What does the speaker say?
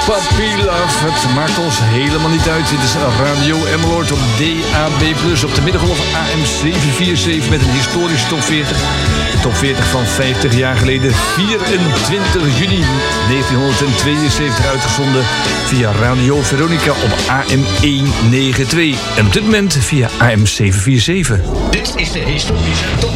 Puppy Love. Het maakt ons helemaal niet uit. Dit is Radio Emmeloord op DAB+. Op de middengolf AM 747 met een historische top 40. De top 40 van 50 jaar geleden. 24 juni 1972 uitgezonden via Radio Veronica op AM 192. En op dit moment via AM 747. Dit is de historische top